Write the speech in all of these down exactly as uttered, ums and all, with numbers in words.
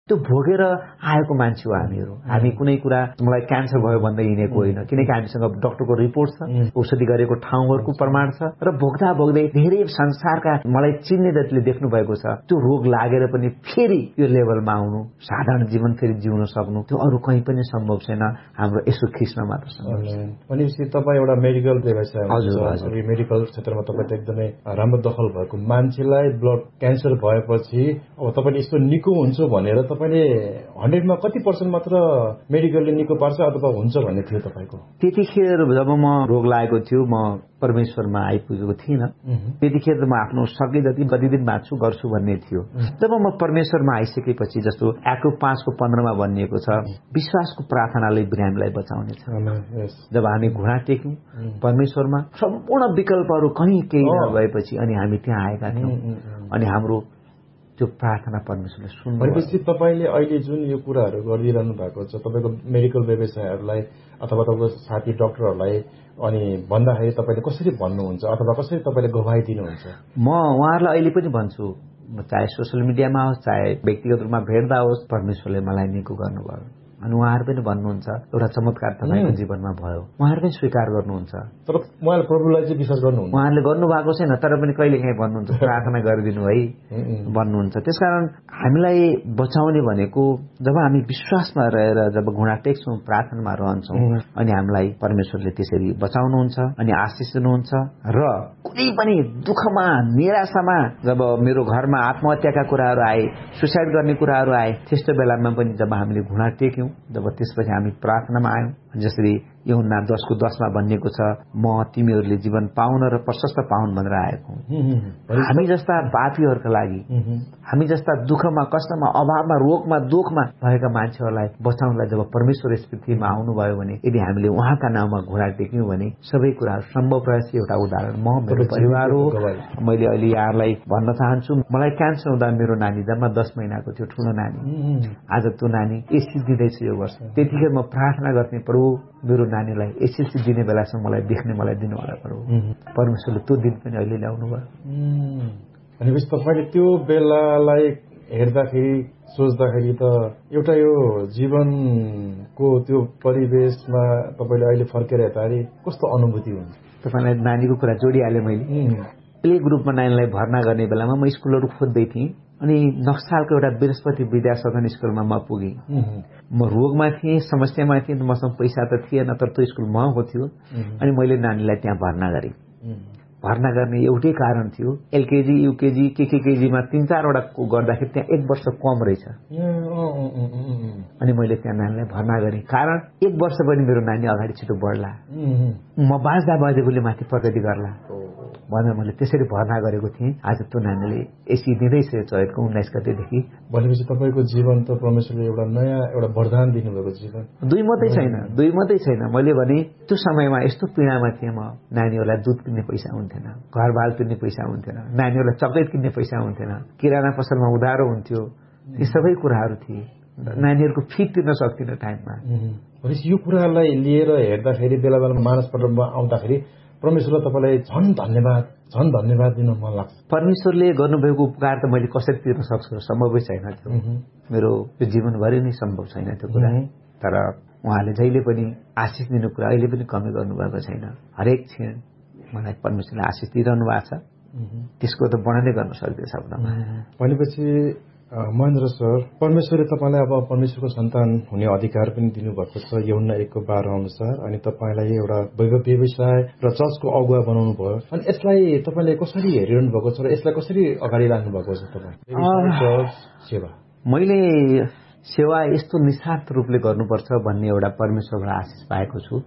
त्यो भोगेर आएको मान्छे हो हामीहरू। हामी कुनै कुरा मलाई क्यान्सर भयो भन्दै हिँडेको होइन, किनकि हामीसँग डाक्टरको रिपोर्ट छ, औषधि गरेको ठाउँहरूको प्रमाण छ र भोग्दा भोग्दै धेरै संसारका मलाई चिन्ने जतिले देख्नु भएको छ त्यो रोग लागेर पनि फेरि यो लेभलमा आउनु, साधारण जीवन फेरि जिउन सक्नु त्यो अरू कहीँ पनि सम्भव छैन, हाम्रो यसो ख्रिस्टमा मात्र सम्भव छ। भनेपछि तपाईँ एउटा मेडिकल व्यवसाय हुनुहुन्छ, मेडिकल क्षेत्रमा तपाईँ त एकदमै राम्रो दखल भएको मान्छेलाई ब्लड क्यान्सर भएपछि अब तपाईँले यस्तो निको हुन्छ भनेर तपाईँले हन्ड्रेडमा कति पर्सेन्ट मात्र मेडिकलले निको पार्छ अथवा हुन्छ भन्ने थियो तपाईँको? त्यतिखेर जब म रोग लागेको थियो म परमेश्वरमा आइपुगेको थिइनँ, त्यतिखेर म आफ्नो सके जति प्रतिदिन बाँच्छु गर्छु भन्ने थियो। जब म परमेश्वरमा आइसकेपछि जस्तो एक्ट पाँचको पन्ध्रमा भनिएको छ विश्वासको प्रार्थनाले बिरामीलाई बचाउनेछ। जब हामी घुँडा टेक्यौं परमेश्वरमा सम्पूर्ण विकल्पहरू कहीँ केही नभएपछि अनि हामी त्यहाँ आएका थियौँ अनि हाम्रो त्यो प्रार्थना परमेश्वरले सुन्नु। भनेपछि तपाईँले अहिले जुन यो कुराहरू गरिरहनु भएको छ तपाईँको मेडिकल व्यवसायहरूलाई अथवा तपाईँको साथी डाक्टरहरूलाई अनि भन्दाखेरि तपाईँले कसरी भन्नुहुन्छ अथवा कसरी तपाईँले गवाही दिनुहुन्छ? म उहाँहरूलाई अहिले पनि भन्छु, चाहे सोसियल मिडियामा होस् चाहे व्यक्तिगत रूपमा भेट्दा होस्, परमेश्वरले मलाई निको गर्नुभयो अनि उहाँहरू पनि भन्नुहुन्छ एउटा चमत्कार तपाईँको जीवनमा भयो, उहाँहरू पनि स्वीकार गर्नुहुन्छ। तर उहाँले प्रभुलाई चाहिँ विश्वास गर्नुहुन्छ? उहाँहरूले गर्नुभएको छैन तर पनि कहिले काहीँ भन्नुहुन्छ प्रार्थना गरिदिनु है भन्नुहुन्छ। त्यसकारण हामीलाई बचाउने भनेको जब हामी विश्वासमा रहेर जब घुँडा टेक्छौँ प्रार्थनामा रहन्छौँ अनि हामीलाई परमेश्वरले त्यसरी बचाउनुहुन्छ अनि आशिष दिनुहुन्छ। र कुनै पनि दुःखमा निराशामा जब मेरो घरमा आत्महत्याका कुराहरू आए, सुसाइड गर्ने कुराहरू आए, त्यस्तो बेलामा पनि जब हामीले घुँडा टेक्यौँ जब त्यसपछि हामी प्रार्थनामा आयौँ, जसरी यूहन्ना दसको दसमा भनिएको छ म तिमीहरूले जीवन पाउन र प्रशस्त पाउन भनेर आएको हुँ। हामी जस्ता पापीहरूका लागि, हामी जस्ता दुःखमा कष्टमा अभावमा रोगमा दुःखमा भएका मान्छेहरूलाई बचाउनलाई जब परमेश्वर यस पृथ्वीमा आउनुभयो भने यदि हामीले उहाँका नाममा घुँडा टेक्यौँ भने सबै कुराहरू सम्भव रहेछ। एउटा उदाहरण म मेरो परिवार हो, मैले अहिले यहाँलाई भन्न चाहन्छु मलाई क्यान्सर हुँदा मेरो नानी जम्मा दस महिनाको थियो, ठुलो नानी। आज त्यो नानी एसिड दिँदैछ यो वर्ष। त्यतिखेर म प्रार्थना गर्ने प्रभु मेरो नानीलाई एसिड दिने बेलासम्म मलाई देख्ने मलाई दिनु होला प्रभु। परमेश्वरले त्यो दिन पनि अहिले ल्याउनु भयो। भनेपछि तपाईँले त्यो बेलालाई हेर्दाखेरि सोच्दाखेरि त एउटा यो जीवनको त्यो परिवेशमा तपाईँले अहिले फर्केर हेर्दाखेरि कस्तो अनुभूति हुन्छ? तपाईँलाई नानीको कुरा जोडिहालेँ मैले। प्ले ग्रुपमा नानीलाई भर्ना गर्ने बेलामा म स्कुलहरू खोज्दै थिएँ अनि नक्सालको एउटा बृहस्पति विद्यासदन स्कुलमा म पुगेँ। म रोगमा थिएँ, समस्यामा थिएँ, मसँग पैसा त थिएन तर त्यो स्कुल महँगो थियो अनि मैले नानीलाई त्यहाँ भर्ना गरेँ। भर्ना गर्ने एउटै कारण थियो एलकेजी युकेजी के के केजीमा तीन चारवटा गर्दाखेरि त्यहाँ एक वर्ष कम रहेछ अनि मैले त्यहाँ नानीलाई भर्ना गरेँ। कारण एक वर्ष पनि मेरो नानी अगाडि छिटो बढ्ला, म बाँच्दा बाँधेकोले माथि प्रगति गर्ला भनेर मैले त्यसरी भर्ना गरेको थिएँ। आज त्यो नानीले एसी दिँदैछ चैतको उन्नाइस गतेदेखि। भनेपछि तपाईँको जीवन त परमेश्वरले एउटा नयाँ एउटा वरदान दिनुभएको जीवन। दुई मात्रै छैन दुई मात्रै छैन मैले भने त्यो समयमा यस्तो पीडामा थिएँ म, नानीहरूलाई दुध किन्ने पैसा हुन्थेन, घरबाल तिर्ने पैसा हुन्थेन, नानीहरूलाई चक्लेट किन्ने पैसा हुन्थेन, किराना पसलमा उधारो हुन्थ्यो, यी सबै कुराहरू थिए, नानीहरूको फी तिर्न सक्दिनँ टाइममा। भनेपछि यो कुरालाई लिएर हेर्दाखेरि बेला बेला मानसपटलमा आउँदाखेरि परमेश्वरलाई तपाईँलाई झन् धन्यवाद झन् धन्यवाद दिन मन लाग्छ। परमेश्वरले गर्नुभएको उपकार त मैले कसरी तिर्न सक्छु, सम्भवै छैन त्यो, मेरो यो जीवनभरि नै सम्भव छैन त्यो कुरा। तर उहाँले जहिले पनि आशिष दिनु कुरा अहिले पनि कमी गर्नुभएको छैन। हरेक क्षण मलाई परमेश्वरले आशिष दिइरहनु भएको छ, त्यसको त वर्णनै गर्न सक्दैन शब्दमा। भनेपछि महेन्द्र सर, परमेश्वरले तपाईँलाई अब परमेश्वरको सन्तान हुने अधिकार पनि दिनुभएको छ यूहन्ना एकको बाह्र अनुसार, अनि तपाईँलाई एउटा व्यवसाय र चर्चको अगुवा बनाउनु भयो। अनि यसलाई तपाईँले कसरी हेरिरहनु भएको छ र यसलाई कसरी अगाडि लानु भएको छ तपाईँ सेवा? मैले सेवा यस्तो निस्वार्थ रूपले गर्नुपर्छ भन्ने एउटा परमेश्वरबाट आशिष पाएको छु।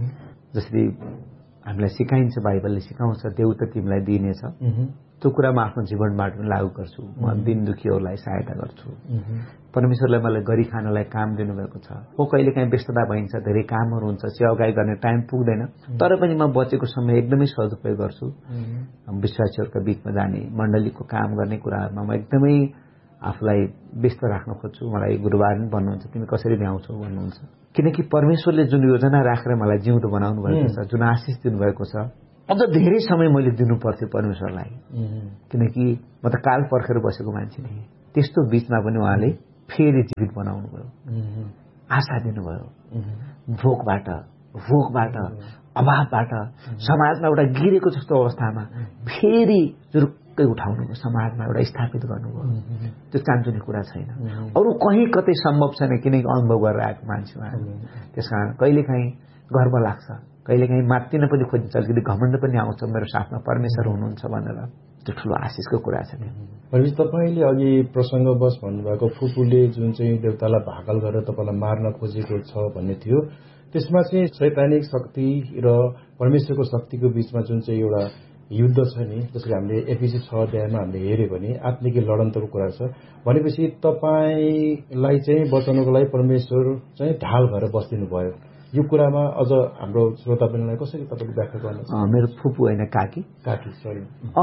जसरी हामीलाई सिकाइन्छ, बाइबलले सिकाउँछ देउ त तिमीलाई दिनेछ, त्यो कुरा म आफ्नो जीवनबाट पनि लागू गर्छु। म दिन दुखीहरूलाई सहायता गर्छु। परमेश्वरले मलाई गरी खानलाई काम दिनुभएको छ। हो कहिले काहीँ व्यस्तता भइन्छ, धेरै कामहरू हुन्छ, सेवागाई गर्ने टाइम पुग्दैन, तर पनि म बचेको समय एकदमै सदुपयोग गर्छु। विश्वासीहरूका बिचमा जाने, मण्डलीको काम गर्ने कुराहरूमा म एकदमै आफूलाई व्यस्त राख्न खोज्छु। मलाई गुरुबार पनि भन्नुहुन्छ तिमी कसरी भ्याउँछौ भन्नुहुन्छ, किनकि परमेश्वरले जुन योजना राखेर मलाई जिउँदो बनाउनु भएको छ, जुन आशिष दिनुभएको छ, अझ धेरै समय मैले दिनु पर्थ्यो परमेश्वरलाई, किनकि म त काल पर्खेर बसेको मान्छे थिएँ। त्यस्तो बीचमा पनि उहाँले फेरि जीवित बनाउनु भयो, आशा दिनुभयो। भोकबाट भोकबाट अभावबाट समाजमा एउटा गिरेको जस्तो अवस्थामा फेरि जुरुक्कै उठाउनुभयो, समाजमा एउटा स्थापित गर्नुभयो। त्यो चान्चुने कुरा छैन, अरू कहीँ कतै सम्भव छैन, किनकि अनुभव गरेर आएको मान्छे उहाँ। त्यस कारण कहिलेकाहीँ गर्व लाग्छ, कहिलेकाहीँ मात्तिन पनि खोजिन्छ, अलिकति घमण्ड पनि आउँछ मेरो साथमा परमेश्वर हुनुहुन्छ भनेर। त्यो ठुलो आशिषको कुरा छ। भनेपछि तपाईँले अघि प्रसङ्गवश भन्नुभएको फुपूले जुन चाहिँ देवतालाई भाकल गरेर तपाईँलाई मार्न खोजेको छ भन्ने थियो, त्यसमा चाहिँ शैतानिक शक्ति र परमेश्वरको शक्तिको बीचमा जुन चाहिँ एउटा युद्ध छ नि, जसरी हामीले एफिसी छ अध्यायमा हामीले हेऱ्यो भने आत्मिक लडन्तको कुरा छ। भनेपछि तपाईँलाई चाहिँ बचाउनको लागि परमेश्वर चाहिँ ढाल भएर बस्दिनु भयो। यो कुरामा अझ हाम्रो श्रोता बहिनीलाई कसरी तपाईँले व्याख्या गर्नुहुन्छ? मेरो फुपू होइन, काकी काकी सरी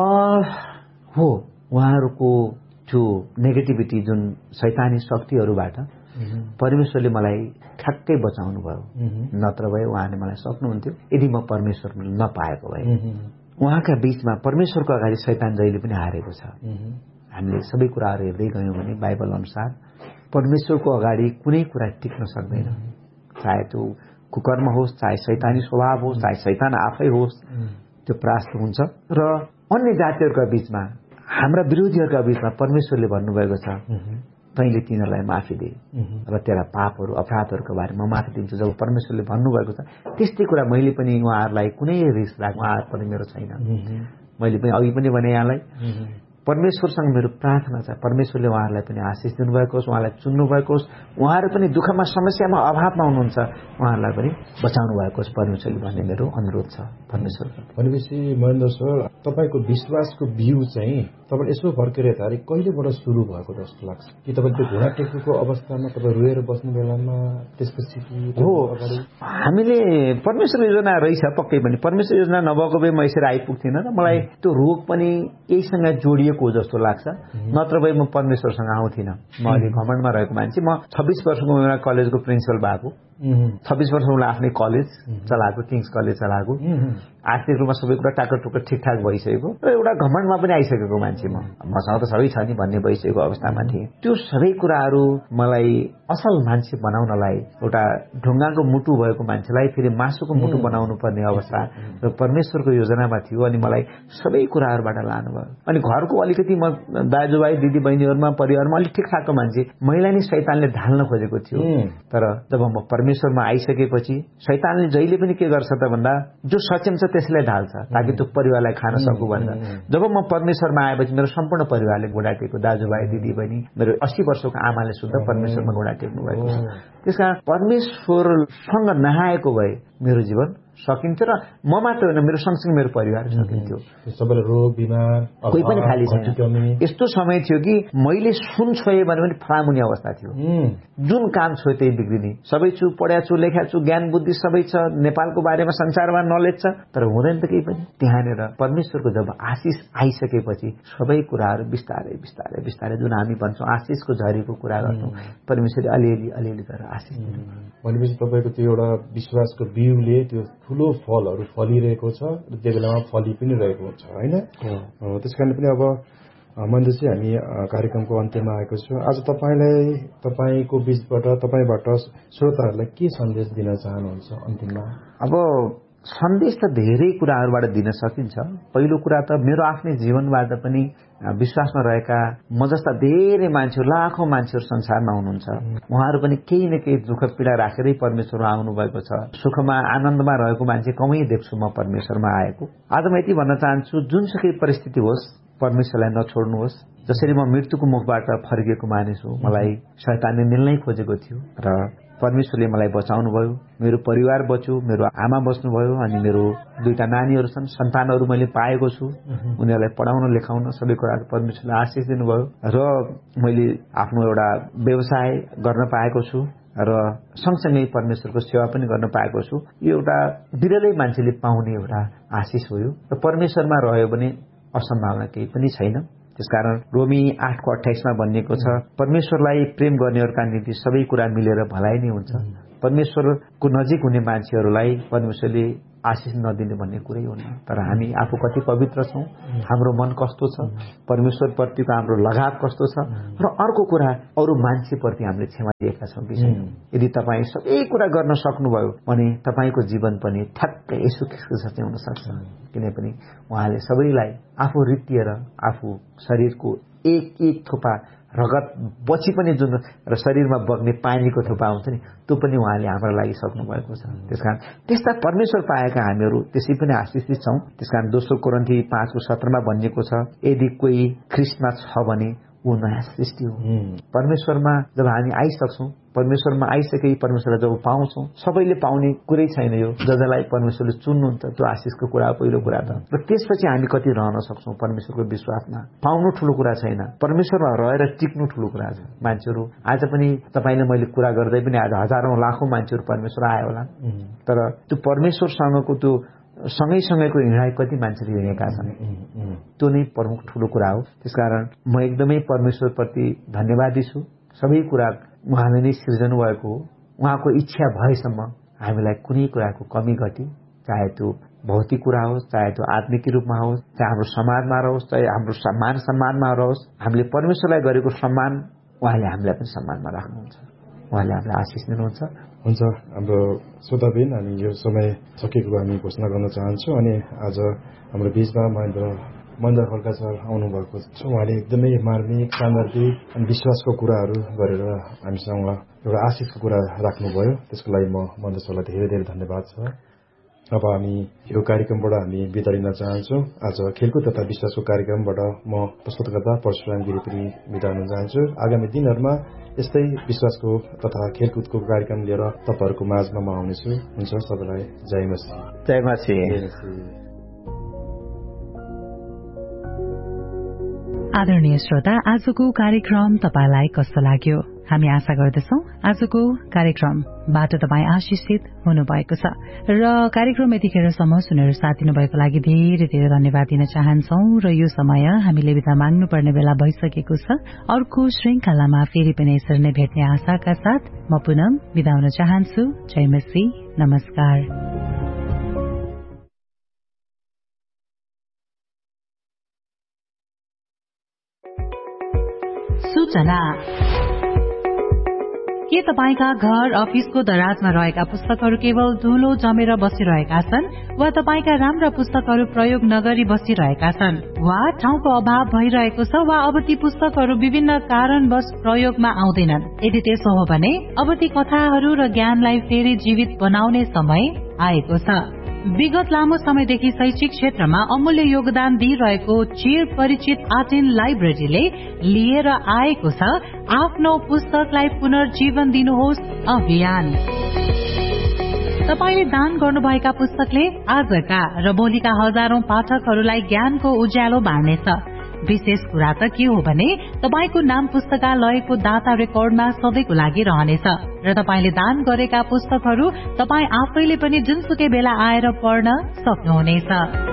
हो। उहाँहरूको त्यो नेगेटिभिटी जुन शैतानी शक्तिहरूबाट परमेश्वरले मलाई ठ्याक्कै बचाउनु भयो, नत्र भए उहाँले मलाई सक्नुहुन्थ्यो यदि म परमेश्वर नपाएको भए। उहाँका बीचमा परमेश्वरको अगाडि शैतान जहिले पनि हारेको छ। हामीले सबै कुराहरू हेर्दै गयौँ भने बाइबल अनुसार परमेश्वरको अगाडि कुनै कुरा टिक्न सक्दैन, चाहे त्यो कुकर्म होस्, चाहे शैतानी स्वभाव होस्, चाहे शैतान आफै होस्, त्यो परास्त हुन्छ। र अन्य जातिहरूका बीचमा, हाम्रा विरोधीहरूका बीचमा परमेश्वरले भन्नुभएको छ तैँले तिनीहरूलाई माफी दे र तेरा पापहरू अपराधहरूको बारेमा माफी दिन्छु। जब परमेश्वरले भन्नुभएको छ त्यस्तै कुरा मैले पनि उहाँहरूलाई कुनै रिस राख उहाँहरू पनि मेरो छैन। मैले पनि अघि पनि भने यहाँलाई परमेश्वरसँग मेरो प्रार्थना छ, परमेश्वरले उहाँहरूलाई पनि आशिष दिनुभएको होस्, उहाँलाई चुन्नु भएको होस्, उहाँहरू पनि दुःखमा समस्यामा अभावमा हुनुहुन्छ, उहाँहरूलाई पनि बचाउनु भएको होस् परमेश्वरले भन्ने मेरो अनुरोध छ परमेश्वरको। भनेपछि महेन्द्र सर, तपाईँको विश्वासको बिउ चाहिँ तपाईँ यसो फर्केर हेर्दाखेरि कहिलेबाट सुरु भएको जस्तो लाग्छ? कि तपाईँ त्यो घुँडा टेक्नुको अवस्थामा तपाईँ रोएर बस्ने बेलामा, त्यसपछि हो हामीले परमेश्वर योजना रहेछ पक्कै पनि। परमेश्वर योजना नभएको भए म यसरी आइपुग्थिनँ र मलाई त्यो रोग पनि यहीसँग जोडिएको जस्तो लाग्छ, नत्र भए म परमेश्वरसँग आउँथिनँ। म अहिले घमण्डमा रहेको मान्छे, म छब्बिस वर्षको उमेरमा कलेजको प्रिन्सिपल भएको, छब्बिस वर्ष उसलाई आफ्नै कलेज चलाएको, किङ्स कलेज चलाएको, आर्थिक रूपमा सबै कुरा टाकर टुकर ठिकठाक भइसकेको र एउटा घमण्डमा पनि आइसकेको मान्छे। म मसँग त सबै छ नि भन्ने भइसकेको अवस्थामा थिएँ। त्यो सबै कुराहरू मलाई असल मान्छे बनाउनलाई, एउटा ढुङ्गाको मुटु भएको मान्छेलाई फेरि मासुको मुटु बनाउनु पर्ने अवस्था र परमेश्वरको योजनामा थियो। अनि मलाई सबै कुराहरूबाट लानुभयो। अनि घरको अलिकति म दाजुभाइ दिदी बहिनीहरूमा परिवारमा अलिक ठिकठाकको मान्छे, महिला नि शैतानले ढाल्न खोजेको थियो। तर जब म परमेश्वरमा आइसकेपछि शैतानले जहिले पनि के गर्छ त भन्दा जो सक्षम छ त्यसलाई ढाल्छ ताकि त्यो परिवारलाई खान सकू भनेर। जब म परमेश्वरमा आएपछि मेरो सम्पूर्ण परिवारले घुँडा टेक्यो, दाजुभाइ दिदी बहिनी, मेरो अस्सी वर्षको आमाले सुद्धा परमेश्वरमा घुँडा टेक्नु भएको छ। त्यसकारण परमेश्वरसँग नआएको भए मेरो जीवन सकिन्थ्यो र म मात्र होइन, मेरो सँगसँगै मेरो परिवार सकिन्थ्यो। सबैले रोग बिमार कोही पनि खाली छैन। यस्तो समय थियो कि मैले सुन छोएँ भने पनि फलामुनि अवस्था थियो, जुन काम छोए त्यही बिग्रिने। सबै छु, पढ्या छु, लेख्या छु, ज्ञान बुद्धि सबै छ, नेपालको बारेमा संसारमा नलेज छ, तर हुँदैन त केही पनि। त्यहाँनिर परमेश्वरको जब आशिष आइसकेपछि सबै कुराहरू बिस्तारै बिस्तारै बिस्तारै जुन हामी भन्छौँ आशिषको झरीको कुरा गर्छौँ, परमेश्वरले अलिअलि अलिअलि गरेर आशिष दिनु। भनेपछि तपाईँको त्यो एउटा विश्वासको बिउले त्यो ठुलो फलहरू फलिरहेको छ र त्यो बेलामा फली पनि रहेको छ होइन। त्यस कारण पनि अब महेन्द्र चाहिँ हामी कार्यक्रमको अन्त्यमा आएको छौँ। आज तपाईँलाई तपाईँको बीचबाट तपाईँबाट श्रोताहरूलाई के सन्देश दिन चाहनुहुन्छ अन्तिममा? अब सन्देश त धेरै कुराहरूबाट दिन सकिन्छ। पहिलो कुरा त मेरो आफ्नै जीवनबाट पनि विश्वासमा रहेका म जस्ता धेरै मान्छेहरू, लाखौँ मान्छेहरू संसारमा हुनुहुन्छ, उहाँहरू पनि केही न केही दुःख पीडा राखेरै परमेश्वरमा आउनु भएको छ। सुखमा आनन्दमा रहेको मान्छे कमै देख्छु म परमेश्वरमा आएको। आज म यति भन्न चाहन्छु, जुनसुकै परिस्थिति होस् परमेश्वरलाई नछोड्नुहोस्। जसरी म मृत्युको मुखबाट फर्किएको मानिस हो, मलाई शैतानले निल्नै खोजेको थियो र परमेश्वरले मलाई बचाउनु भयो। मेरो परिवार बच्यो, मेरो आमा बस्नुभयो, अनि मेरो दुईटा नानीहरू छन्, सन्तानहरू मैले पाएको छु। उनीहरूलाई पढाउन लेखाउन सबै कुराहरू परमेश्वरले आशिष दिनुभयो र मैले आफ्नो एउटा व्यवसाय गर्न पाएको छु र सँगसँगै परमेश्वरको सेवा पनि गर्न पाएको छु। यो एउटा विरलै मान्छेले पाउने एउटा आशिष हो। र परमेश्वरमा रह्यो भने असम्भावना केही पनि छैन। त्यसकारण रोमी आठको अट्ठाइसमा भनिएको छ, परमेश्वरलाई प्रेम गर्नेहरूका निम्ति सबै कुरा मिलेर भलाइ नै हुन्छ। परमेश्वरको नजिक हुने मान्छेहरूलाई परमेश्वरले आशिष नदिने भन्ने कुरै हुन्न। तर हामी आफू कति पवित्र छौँ, हाम्रो मन कस्तो छ, परमेश्वरप्रतिको हाम्रो लगाव कस्तो छ, र अर्को कुरा अरू मान्छेप्रति हामीले क्षमा दिएका छौँ कि छैनौँ। यदि तपाईँ सबै कुरा गर्न सक्नुभयो भने तपाईँको जीवन पनि ठ्याक्कै यसो किसिमको जस्तै हुन सक्छ। किनभने उहाँले सबैलाई आफू रित्तिएर आफू शरीरको एक एक थोपा रगत पछि पनि जुन र शरीरमा बग्ने पानीको थोपा हुन्छ नि, त्यो पनि उहाँले हाम्रो लागि सक्नु भएको छ। त्यसकारण त्यस्ता परमेश्वर पाएका हामीहरू त्यसै पनि आशिषित छौँ। त्यसकारण दोस्रो कोरिन्थी पाँचको सत्रमा भनिएको छ, यदि कोही ख्रीष्टमा छ भने ऊ नयाँ सृष्टि हो। परमेश्वरमा जब हामी आइसक्छौँ, परमेश्वरमा आइसके परमेश्वरलाई जब पाउँछौँ, सबैले पाउने कुरै छैन यो। जसलाई परमेश्वरले चुन्नुहुन्छ त्यो आशिषको कुरा हो पहिलो कुरा त। र त्यसपछि हामी कति रहन सक्छौँ परमेश्वरको विश्वासमा, पाउनु ठुलो कुरा छैन, परमेश्वरमा रहेर टिक्नु ठुलो कुरा छ। मान्छेहरू आज पनि तपाईँले मैले कुरा गर्दै पनि आज हजारौं लाखौं मान्छेहरू परमेश्वर आयो होला, तर त्यो परमेश्वरसँगको त्यो सँगैसँगैको हिँडाइ कति मान्छेले हिँडेका छन्, त्यो नै प्रमुख ठुलो कुरा हो। त्यसकारण म एकदमै परमेश्वरप्रति धन्यवादी छु। सबै कुरा उहाँले नै सृजनु भएको हो। उहाँको इच्छा भएसम्म हामीलाई कुनै कुराको कमी घटी, चाहे त्यो भौतिक कुरा होस्, चाहे त्यो आत्मिक रूपमा होस्, चाहे हाम्रो समाजमा रहोस्, चाहे हाम्रो मान सम्मानमा रहोस्, हामीले परमेश्वरलाई गरेको सम्मान उहाँले हामीलाई पनि सम्मानमा राख्नुहुन्छ। उहाँले हामीलाई आशिष दिनुहुन्छ। हुन्छ हाम्रो श्रोताबिन, हामी यो समय सकेको हामी घोषणा गर्न चाहन्छौँ। अनि आज हाम्रो बीचमा महेन्द्र महेन्द्र खड्का सर आउनुभएको छ। उहाँले एकदमै मार्मिक, सान्दर्भिक अनि विश्वासको कुराहरू गरेर हामीसँग एउटा आशिषको कुरा राख्नुभयो। त्यसको लागि म महेन्द्र सरलाई धेरै धेरै धन्यवाद छ। अब हामी यो कार्यक्रमबाट हामी बिदा लिन चाहन्छौँ। आज खेलकुद तथा विश्वासको कार्यक्रमबाट म प्रस्तुतकर्ता परशुराम गिरी पनि बिदा हुन चाहन्छु। आगामी दिनहरूमा यस्तै विश्वासको तथा खेलकुदको कार्यक्रम लिएर तपाईँहरूको माझमा म आउनेछु। हुन्छ, सबैलाई जय मसीह। जय मसीह। आदरणीय श्रोता, आजको कार्यक्रम तपाईलाई कस्तो लाग्यो? हामी आशा गर्दछौं आजको कार्यक्रमबाट तपाईँ आशिषित हुनुभएको छ र कार्यक्रम यतिखेरसम्म सुनेर साथ दिनुभएको लागि धेरै धेरै धन्यवाद दिन चाहन्छौं। र यो समय हामीले बिदा माग्नुपर्ने बेला भइसकेको छ। अर्को श्रृंखलामा फेरि पनि यसरी नै भेट्ने आशाका साथ म पुनः बिदा हुन चाहन्छु। जय मसीह, नमस्कार। सूचना। के तपाईका घर अफिसको दराजमा रहेका पुस्तकहरू केवल धुलो जमेर बसिरहेका छन्, वा तपाईका राम्रा पुस्तकहरू प्रयोग नगरी बसिरहेका छन्, वा ठाउँको अभाव भइरहेको छ, वा अब ती पुस्तकहरू विभिन्न कारणवश प्रयोगमा आउँदैनन्? यदि त्यसो हो भने अब ती कथाहरू र ज्ञानलाई फेरि जीवित बनाउने समय आएको छ। विगत लामो समयदेखि शैक्षिक क्षेत्रमा अमूल्य योगदान दिइरहेको चिर परिचित आर्टेन लाइब्रेरीले लिएर आएको छ आफ्नो पुस्तकलाई पुनर्जीवन दिनुहोस् अभियान। तपाईले दान गर्नुभएका पुस्तकले आजका र भोलिका हजारौं पाठकहरूलाई ज्ञानको उज्यालो बाँड्नेछ। विशेष कुरा त के हो भने तपाईको नाम पुस्तकालयको दाता रेकर्डमा सधैँको लागि रहनेछ र तपाईले दान गरेका पुस्तकहरू तपाई आफैले पनि जुनसुकै बेला आएर पढ्न सक्नुहुनेछ।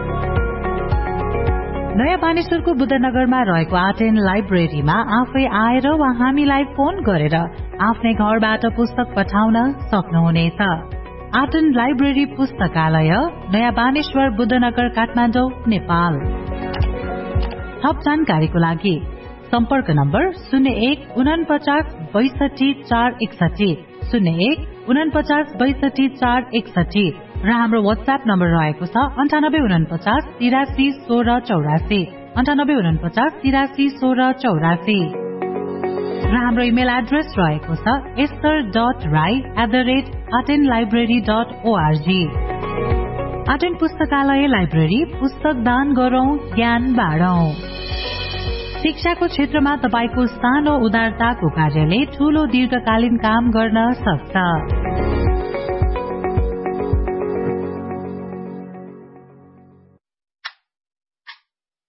नयाँ बानेश्वरको बुद्धनगरमा रहेको आर्टेन लाइब्रेरीमा आफै आएर वा हामीलाई फोन गरेर आफ्नै घरबाट पुस्तक पठाउन सक्नुहुनेछ। आर्टेन लाइब्रेरी पुस्तकालय, नयाँ बानेश्वर, बुद्धनगर, काठमाडौँ, नेपाल। थप जानकारीको लागि सम्पर्क नम्बर शून्य एक उनपचास बैसठी चार एकसठी शून्य एक उनपचास बैसठी चार एकसठी र हाम्रो वाट्सएप नम्बर रहेको छ अन्ठानब्बे उनपचास तिरासी सोह्र चौरासी अन्ठानब्बे उनपचास तिरासी सोह्र चौरासी र हाम्रो इमेल एड्रेस रहेको छ Esther dot Rai at the rate आर्टेन library dot ORG. आर्टेन पुस्तकालय लाइब्रेरी, पुस्तक दान गरौं, ज्ञान बाँडौं। शिक्षाको क्षेत्रमा तपाईको सानो उदारताको कार्यले ठूलो दीर्घकालीन काम गर्न सक्छ।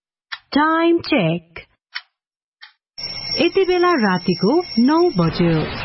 Time check. यति बेला रातिको नौ बज्यो।